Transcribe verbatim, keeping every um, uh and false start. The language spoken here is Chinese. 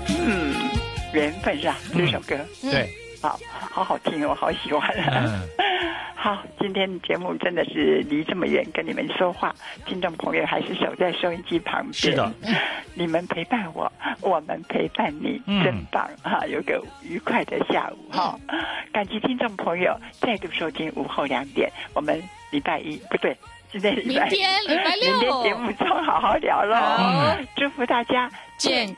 嗯，缘分是吧？这首歌， 嗯、对， 好，好好听，我好喜欢。嗯好，今天节目真的是离这么远跟你们说话，听众朋友还是守在收音机旁边。 是的， 你们陪伴我，我们陪伴你，嗯、真棒哈！有个愉快的下午哈。感激听众朋友再度收听午后两点，我们礼拜一不对，今天礼拜明天礼拜六， 明天节目中好好聊喽。嗯、祝福大家健